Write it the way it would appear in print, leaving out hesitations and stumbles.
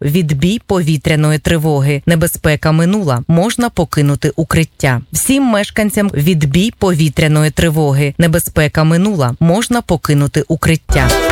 відбій повітряної тривоги. Небезпека минула. Можна покинути укриття. Всім мешканцям відбій повітряної тривоги. Небезпека минула. Можна покинути укриття.